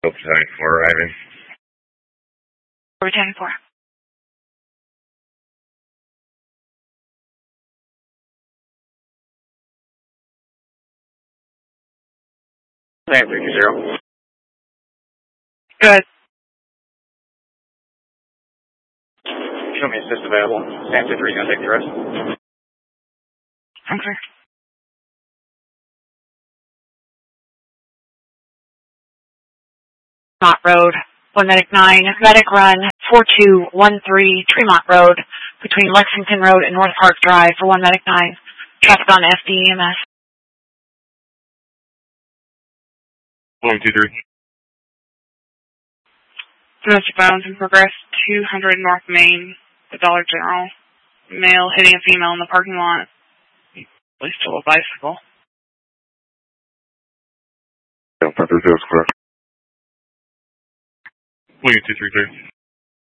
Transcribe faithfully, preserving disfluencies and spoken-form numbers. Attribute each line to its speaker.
Speaker 1: Hope seventy-four arriving.
Speaker 2: Over seventy-four.
Speaker 1: Nine three two zero.
Speaker 2: Good.
Speaker 1: Show me assist available. Sam two three, gonna take the rest.
Speaker 2: Okay. Tremont Road, one medic nine, medic run four two one three Tremont Road between Lexington Road and North Park Drive for one medic nine. Traffic on F D E M S.
Speaker 1: One two three.
Speaker 2: Domestic violence in progress, two hundred North Main, the Dollar General. Male hitting a female in the parking lot. At least still a bicycle.
Speaker 1: Yeah, Panther Zero Square. One two three three.